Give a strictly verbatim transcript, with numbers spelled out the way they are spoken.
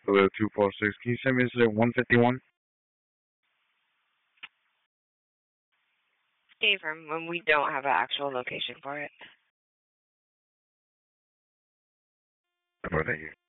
Toledo two four six. Can you send me this at one fifty-one? Confirm when we don't have an actual location for it. Oh, thank you.